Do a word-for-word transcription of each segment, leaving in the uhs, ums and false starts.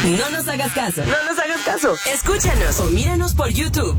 No nos hagas caso. No nos hagas caso. Escúchanos o míranos por YouTube.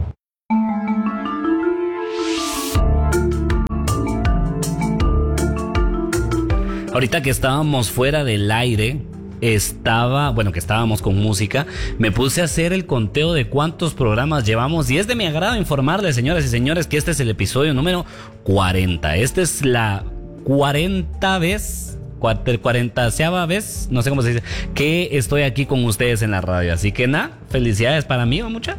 Ahorita que estábamos fuera del aire, estaba, bueno, que estábamos con música, me puse a hacer el conteo de cuántos programas llevamos y es de mi agrado informarles, señoras y señores, que este es el episodio número cuarenta. Esta es la cuarenta vez, cuarentaseava vez, no sé cómo se dice, que estoy aquí con ustedes en la radio. Así que nada, felicidades para mí, ¿o mucha?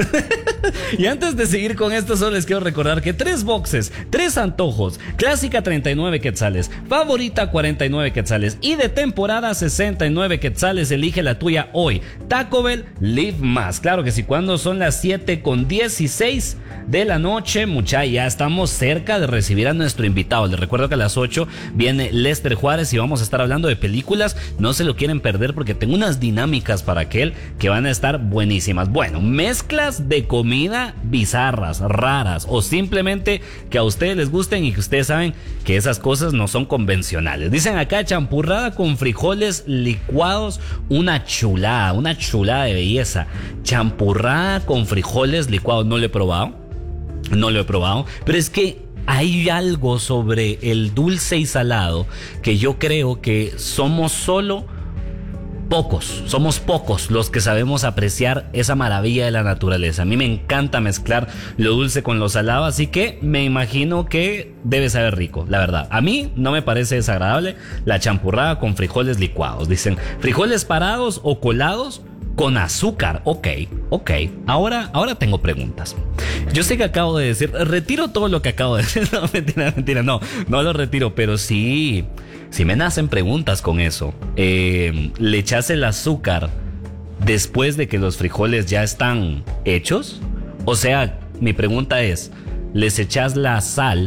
Y antes de seguir con esto, solo les quiero recordar que tres boxes, tres antojos, clásica treinta y nueve quetzales, favorita cuarenta y nueve quetzales y de temporada sesenta y nueve quetzales. Elige la tuya hoy. Taco Bell, live más. Claro que sí, cuando son las siete con dieciséis de la noche, mucha, ya estamos cerca de recibir a nuestro invitado. Les recuerdo que a las ocho viene Lester Juárez y vamos a estar hablando de películas. No se lo quieren perder porque tengo unas dinámicas para aquel que van a estar buenísimas. Bueno, mezclas de comida bizarras, raras o simplemente que a ustedes les gusten y que ustedes saben que esas cosas no son convencionales. Dicen acá, champurrada con frijoles licuados, una chulada, una chulada de belleza. Champurrada con frijoles licuados, no lo he probado, no lo he probado, pero es que hay algo sobre el dulce y salado que yo creo que somos solo pocos, somos pocos los que sabemos apreciar esa maravilla de la naturaleza. A mí me encanta mezclar lo dulce con lo salado, así que me imagino que debe saber rico, la verdad. A mí no me parece desagradable la champurrada con frijoles licuados. Dicen, frijoles parados o colados con azúcar. Ok, ok. Ahora, ahora tengo preguntas. Yo sé que acabo de decir, retiro todo lo que acabo de decir. No, mentira, mentira, no, no lo retiro, pero sí, sí me nacen preguntas con eso. Eh, ¿Le echas el azúcar después de que los frijoles ya están hechos? O sea, mi pregunta es, ¿les echas la sal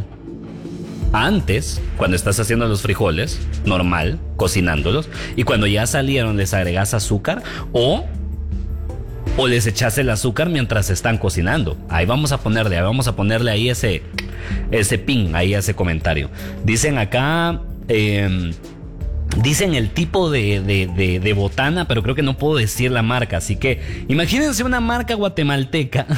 antes, cuando estás haciendo los frijoles, normal, cocinándolos, y cuando ya salieron les agregas azúcar? ¿O o les echas el azúcar mientras están cocinando? Ahí vamos a ponerle, ahí vamos a ponerle ahí ese, ese pin, ahí ese comentario. Dicen acá, eh, dicen el tipo de, de, de, de botana, pero creo que no puedo decir la marca, así que imagínense una marca guatemalteca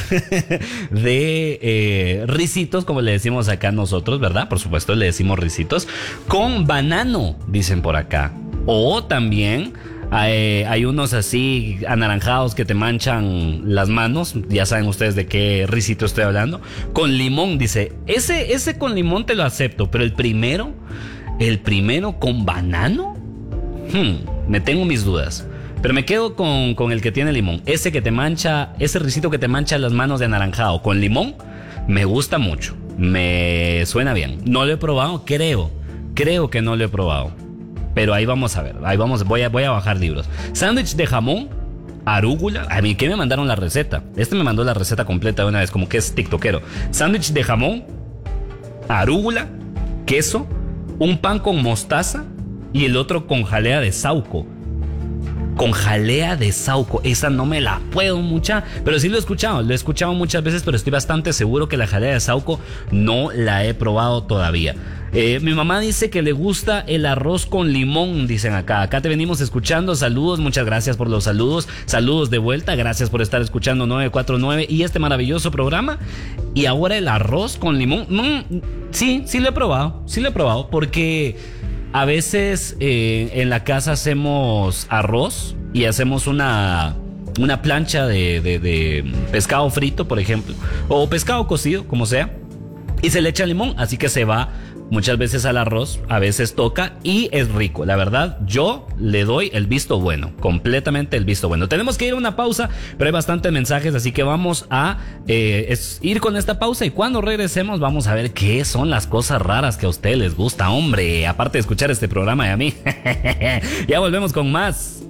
de eh, risitos, como le decimos acá nosotros, ¿verdad? Por supuesto le decimos risitos, con banano, dicen por acá. O también Hay, hay unos así anaranjados que te manchan las manos. Ya saben ustedes de qué risito estoy hablando. Con limón, dice. Ese, ese con limón te lo acepto. Pero el primero, el primero con banano, hmm, me tengo mis dudas. Pero me quedo con, con el que tiene limón. Ese que te mancha, ese risito que te mancha las manos de anaranjado con limón, me gusta mucho. Me suena bien. No lo he probado, creo. Creo que no lo he probado. Pero ahí vamos a ver, ahí vamos, voy a, voy a bajar libros. Sándwich de jamón, arúgula. A mí, ¿qué me mandaron la receta? Este me mandó la receta completa de una vez, como que es tiktokero. Sándwich de jamón, arúgula, queso, un pan con mostaza y el otro con jalea de sauco. Con jalea de sauco, esa no me la puedo mucha, pero sí lo he escuchado, lo he escuchado muchas veces, pero estoy bastante seguro que la jalea de sauco no la he probado todavía. Eh, mi mamá dice que le gusta el arroz con limón, dicen acá. Acá te venimos escuchando, saludos, muchas gracias por los saludos, saludos de vuelta, gracias por estar escuchando nueve cuatro nueve y este maravilloso programa. Y ahora el arroz con limón, mm, sí, sí lo he probado, sí lo he probado, porque a veces eh, en la casa hacemos arroz y hacemos una, una plancha de, de, de pescado frito, por ejemplo, o pescado cocido, como sea, y se le echa limón, así que se va muchas veces al arroz, a veces toca y es rico. La verdad, yo le doy el visto bueno, completamente el visto bueno. Tenemos que ir a una pausa, pero hay bastantes mensajes, así que vamos a eh, es, ir con esta pausa y cuando regresemos vamos a ver qué son las cosas raras que a ustedes les gusta, hombre, aparte de escuchar este programa y a mí. Ya volvemos con más.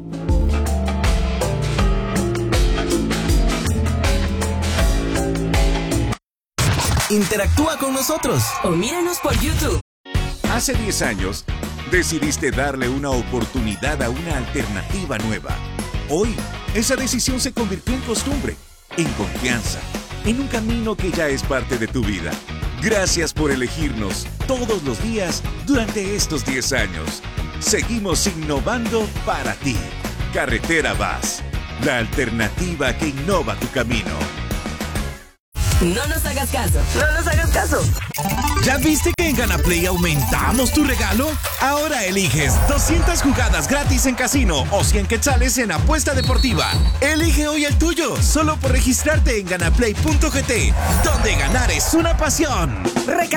Interactúa con nosotros o míranos por YouTube. Hace diez años, decidiste darle una oportunidad a una alternativa nueva. Hoy, esa decisión se convirtió en costumbre, en confianza, en un camino que ya es parte de tu vida. Gracias por elegirnos todos los días durante estos diez años. Seguimos innovando para ti. Carretera Vas, la alternativa que innova tu camino. No nos hagas caso, no nos hagas caso. ¿Ya viste que en Ganaplay aumentamos tu regalo? Ahora eliges doscientas jugadas gratis en casino o cien quetzales en apuesta deportiva. Elige hoy el tuyo, solo por registrarte en ganaplay punto g t, donde ganar es una pasión. Recarga